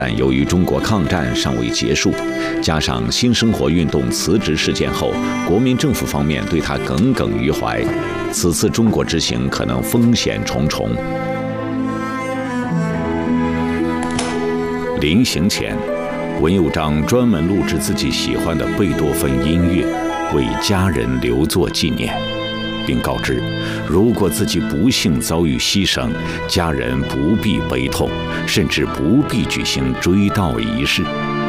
但由于中国抗战尚未结束，加上新生活运动辞职事件后，国民政府方面对他耿耿于怀，此次中国之行可能风险重重。临行前，文佑章专门录制自己喜欢的贝多芬音乐，为家人留作纪念，并告知，如果自己不幸遭遇牺牲，家人不必悲痛，甚至不必举行追悼仪式。